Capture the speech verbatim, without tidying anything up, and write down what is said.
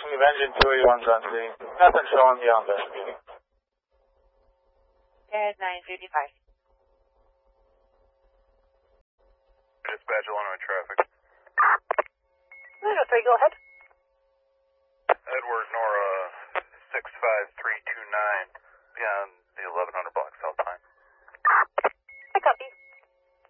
Crossing of engine two eighty-one's on scene. Nothing showing beyond that meeting. Ed nine fifty-five. Dispatch Illinois traffic. nine oh three, go ahead. Edward Nora six five three two nine.